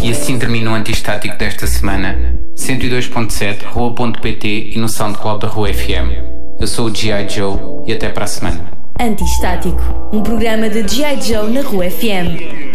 E assim termina o Antistático desta semana. 102.7, Rua.pt e no SoundCloud da Rua FM. Eu sou o G.I. Joe e até para a semana. Antistático, um programa de G.I. Joe na Rua FM.